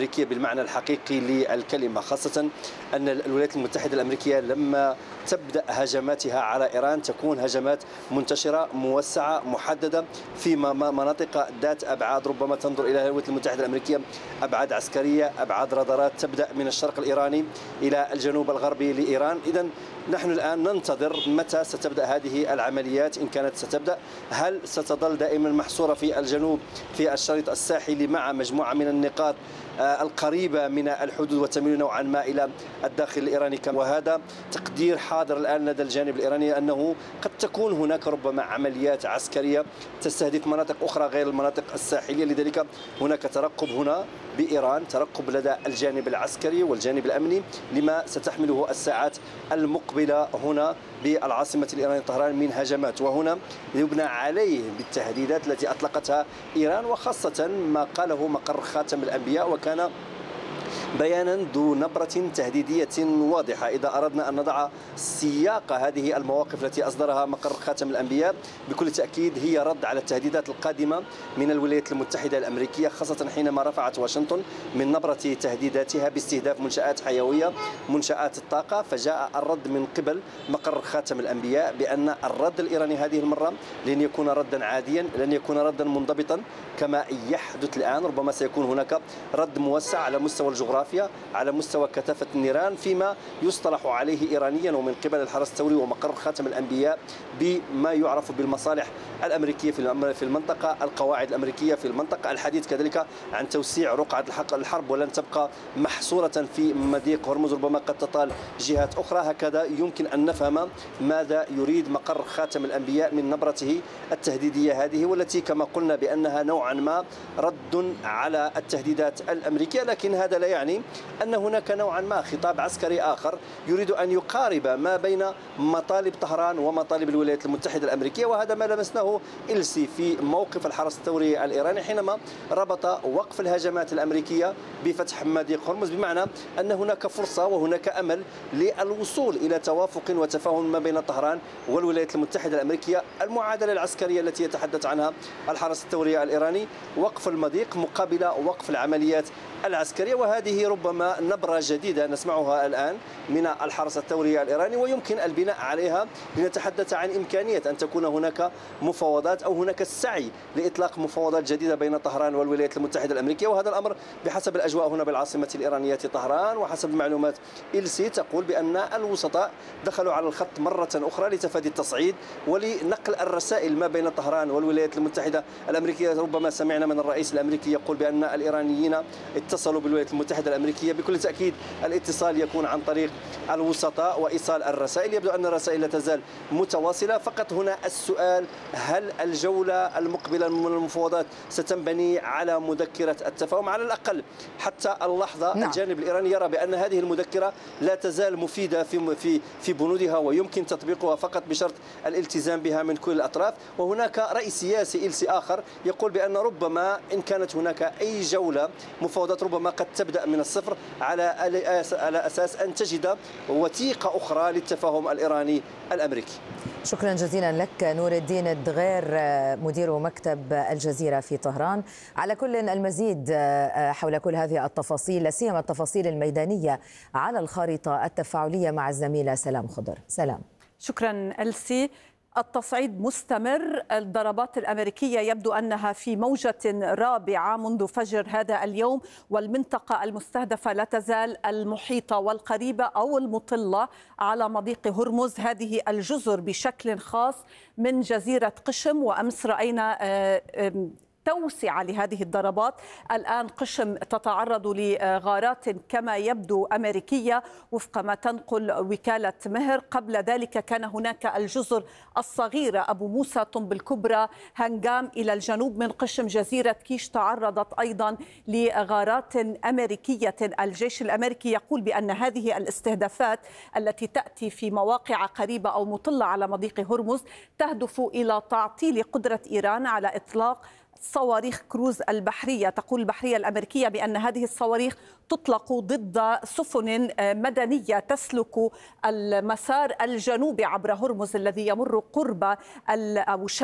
الأمريكية بالمعنى الحقيقي للكلمة، خاصة أن الولايات المتحدة الأمريكية لما تبدأ هجماتها على إيران تكون هجمات منتشرة موسعة محددة في مناطق ذات أبعاد، ربما تنظر إلى الولايات المتحدة الأمريكية أبعاد عسكرية، أبعاد رادارات تبدأ من الشرق الإيراني إلى الجنوب الغربي لإيران. إذن نحن الآن ننتظر متى ستبدأ هذه العمليات، إن كانت ستبدأ، هل ستظل دائما محصورة في الجنوب في الشريط الساحلي مع مجموعة من النقاط القريبة من الحدود وتميل نوعا ما إلى الداخل الإيراني، وهذا تقدير حاضر الآن لدى الجانب الإيراني أنه قد تكون هناك ربما عمليات عسكرية تستهدف مناطق أخرى غير المناطق الساحلية. لذلك هناك ترقب هنا بإيران، ترقب لدى الجانب العسكري والجانب الأمني لما ستحمله الساعات المقبلة هنا بالعاصمة الإيرانية طهران من هجمات، وهنا يبنى عليه بالتهديدات التي أطلقتها إيران، وخاصة ما قاله مقر خاتم الأنبياء، وكان بيانا ذو نبرة تهديدية واضحة. إذا أردنا أن نضع سياق هذه المواقف التي أصدرها مقر خاتم الأنبياء، بكل تأكيد هي رد على التهديدات القادمة من الولايات المتحدة الأمريكية، خاصة حينما رفعت واشنطن من نبرة تهديداتها باستهداف منشآت حيوية، منشآت الطاقة، فجاء الرد من قبل مقر خاتم الأنبياء بأن الرد الإيراني هذه المرة لن يكون ردا عاديا، لن يكون ردا منضبطا كما يحدث الآن، ربما سيكون هناك رد موسع على مستوى الجغرافيا، على مستوى كثافة النيران، فيما يصطلح عليه إيرانيا ومن قبل الحرس الثوري ومقر خاتم الأنبياء بما يعرف بالمصالح الأمريكية في المنطقة، القواعد الأمريكية في المنطقة، الحديث كذلك عن توسيع رقعة الحرب ولن تبقى محصورة في مضيق هرمز، ربما قد تطال جهات أخرى. هكذا يمكن أن نفهم ماذا يريد مقر خاتم الأنبياء من نبرته التهديدية هذه، والتي كما قلنا بأنها نوعا ما رد على التهديدات الأمريكية، لكن هذا لا يعني أن هناك نوعا ما خطاب عسكري آخر يريد أن يقارب ما بين مطالب طهران ومطالب الولايات المتحدة الأمريكية. وهذا ما لمسناه إلسي في موقف الحرس الثوري الإيراني حينما ربط وقف الهجمات الأمريكية بفتح مضيق هرمز، بمعنى أن هناك فرصة وهناك أمل للوصول إلى توافق وتفاهم ما بين طهران والولايات المتحدة الأمريكية. المعادلة العسكرية التي يتحدث عنها الحرس الثوري الإيراني وقف المضيق مقابل وقف العمليات العسكرية، وهذه ربما نبرة جديدة نسمعها الآن من الحرس الثوري الإيراني، ويمكن البناء عليها لنتحدث عن إمكانية أن تكون هناك مفاوضات أو هناك السعي لإطلاق مفاوضات جديدة بين طهران والولايات المتحدة الأمريكية. وهذا الأمر بحسب الأجواء هنا بالعاصمة الإيرانية طهران وحسب معلومات إلسي تقول بأن الوسطاء دخلوا على الخط مرة أخرى لتفادي التصعيد ولنقل الرسائل ما بين طهران والولايات المتحدة الأمريكية. ربما سمعنا من الرئيس الأمريكي يقول بأن الإيرانيين اتصلوا بالولايات المتحدة الأمريكية، بكل تأكيد الاتصال يكون عن طريق الوسطاء وإيصال الرسائل. يبدو أن الرسائل لا تزال متواصلة، فقط هنا السؤال هل الجولة المقبلة من المفاوضات ستنبني على مذكرة التفاهم؟ على الأقل حتى اللحظة نعم. الجانب الإيراني يرى بأن هذه المذكرة لا تزال مفيدة في بنودها ويمكن تطبيقها فقط بشرط الالتزام بها من كل الأطراف. وهناك رأي سياسي إلسي آخر يقول بأن ربما إن كانت هناك أي جولة مفاوضات ربما قد تبدأ من الصفر على أساس أن تجد وثيقة أخرى للتفاهم الإيراني الأمريكي. شكرا جزيلا لك نور الدين الدغير مدير مكتب الجزيرة في طهران. على كل المزيد حول كل هذه التفاصيل، لا سيما التفاصيل الميدانية على الخارطة التفاعلية مع الزميلة سلام خضر. سلام. شكرا ألسي. التصعيد مستمر، الضربات الأمريكية يبدو أنها في موجة رابعة منذ فجر هذا اليوم، والمنطقة المستهدفة لا تزال المحيطة والقريبة أو المطلة على مضيق هرمز، هذه الجزر بشكل خاص من جزيرة قشم. وأمس رأينا توسعة لهذه الضربات. الآن قشم تتعرض لغارات كما يبدو أمريكية وفق ما تنقل وكالة مهر. قبل ذلك كان هناك الجزر الصغيرة أبو موسى، طنب الكبرى، هنغام إلى الجنوب من قشم. جزيرة كيش تعرضت أيضا لغارات أمريكية. الجيش الأمريكي يقول بأن هذه الاستهدافات التي تأتي في مواقع قريبة أو مطلة على مضيق هرمز تهدف إلى تعطيل قدرة إيران على إطلاق صواريخ كروز البحرية. تقول البحرية الأمريكية بأن هذه الصواريخ تطلق ضد سفن مدنية تسلك المسار الجنوبي عبر هرمز الذي يمر قرب أو